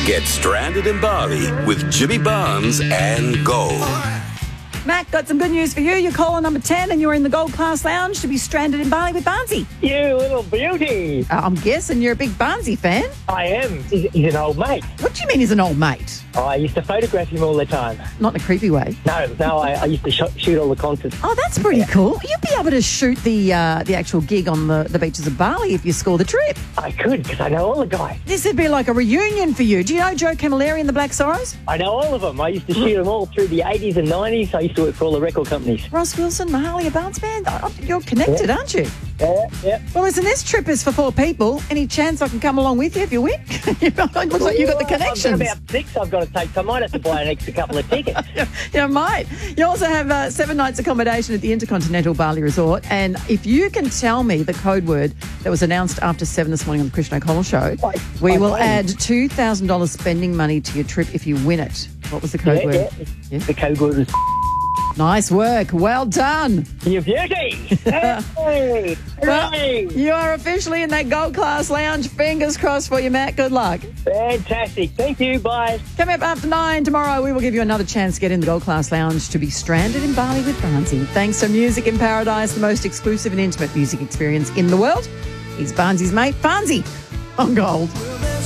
Get stranded in Bali with Jimmy Barnes and Gold. Matt, got some good news for you. You're caller number 10 and you're in the Gold Class Lounge to be stranded in Bali with Barnesy. You little beauty. I'm guessing you're a big Barnesy fan. I am. He's an old mate. What do you mean he's an old mate? I used to photograph him all the time. Not in a creepy way. No, I used to shoot all the concerts. Oh, that's pretty cool. You'd be able to shoot the actual gig on the beaches of Bali if you score the trip. I could, because I know all the guys. This would be like a reunion for you. Do you know Joe Camilleri and the Black Sorrows? I know all of them. I used to shoot them all through the 80s and 90s. I used to work for all the record companies. Ross Wilson, Mahalia Barnes Band. You're connected, aren't you? Yeah. Well, listen, this trip is for 4 people. Any chance I can come along with you if you win? It looks like you've got the connections. I've got about 6 I've got to take, so I might have to buy an extra couple of tickets. You might. You also have 7 nights accommodation at the Intercontinental Bali Resort. And if you can tell me the code word that was announced after 7 this morning on the Christian O'Connell Show, we will add $2,000 spending money to your trip if you win it. What was the code word? Yeah. The code word was... Nice work. Well done. You beauty. Hey. Well, you are officially in that Gold Class Lounge. Fingers crossed for you, Matt. Good luck. Fantastic. Thank you. Bye. Coming up after 9 tomorrow, we will give you another chance to get in the Gold Class Lounge to be stranded in Bali with Barnesy. Thanks to Music in Paradise, the most exclusive and intimate music experience in the world. He's Barnesy's mate, Barnesy, on Gold.